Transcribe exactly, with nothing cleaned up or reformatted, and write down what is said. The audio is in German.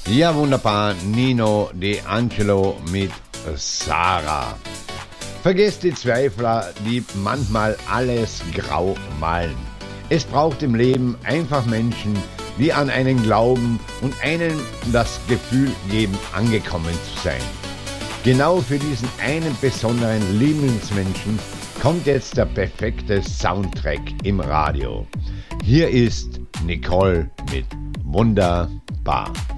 Ja, wunderbar. Nino D'Angelo mit Sarah. Vergesst die Zweifler, die manchmal alles grau malen. Es braucht im Leben einfach Menschen, die an einen glauben und einem das Gefühl geben, angekommen zu sein. Genau für diesen einen besonderen Lieblingsmenschen kommt jetzt der perfekte Soundtrack im Radio. Hier ist Nicole mit Wunderbar.